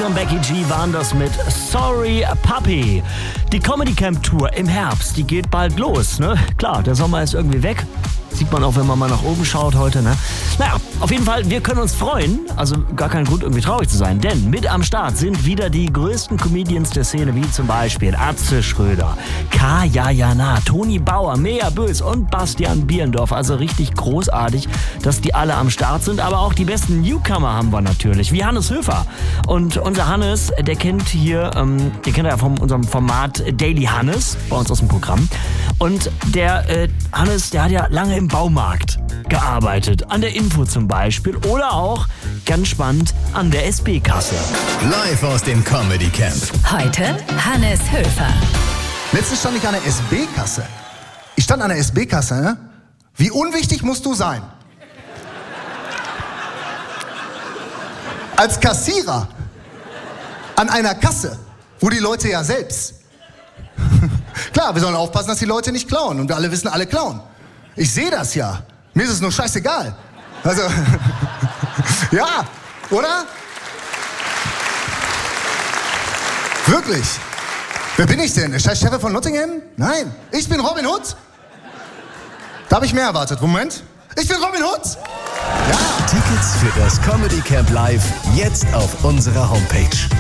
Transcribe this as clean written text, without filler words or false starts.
Drake und Becky G waren das mit Sorry Puppy. Die Comedy Camp Tour im Herbst, die geht bald los, ne? Klar, der Sommer ist irgendwie weg. Sieht man auch, wenn man mal nach oben schaut heute, ne? Naja, auf jeden Fall, wir können uns freuen. Also gar kein Grund, irgendwie traurig zu sein. Denn mit am Start sind wieder die größten Comedians der Szene, wie zum Beispiel Atze Schröder, Kaya Jana, Toni Bauer, Mea Bös und Bastian Bierendorf. Also richtig großartig, dass die alle am Start sind. Aber auch die besten Newcomer haben wir natürlich, wie Hannes Höfer. Und unser Hannes, der kennt hier, den kennt er ja von unserem Format Daily Hannes, bei uns aus dem Programm. Und der Hannes, der hat ja lange im Baumarkt gearbeitet. An der Info zum Beispiel. Oder auch, ganz spannend, an der SB-Kasse. Live aus dem Comedy Camp. Heute Hannes Höfer. Letztens stand ich an der SB-Kasse. Ich stand an der SB-Kasse, ne? Wie unwichtig musst du sein? Als Kassierer an einer Kasse, wo die Leute ja selbst... Klar, wir sollen aufpassen, dass die Leute nicht klauen. Und wir alle wissen, alle klauen. Ich sehe das ja. Mir ist es nur scheißegal. Also, ja, oder? Wirklich. Wer bin ich denn? Der scheiß Sheriff von Nottingham? Nein, ich bin Robin Hood. Da habe ich mehr erwartet. Moment. Ich bin Robin Hood. Ja. Tickets für das Comedy Camp Live jetzt auf unserer Homepage.